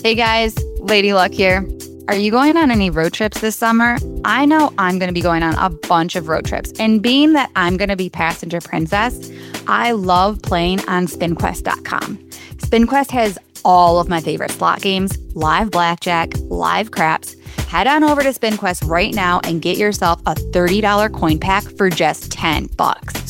Hey guys, Lady Luck here. Are you going on any road trips this summer? I know I'm going to be going on a bunch of road trips. And being that I'm going to be passenger princess, I love playing on SpinQuest.com. SpinQuest has all of my favorite slot games, live blackjack, live craps. Head on over to SpinQuest right now and get yourself a $30 coin pack for just $10.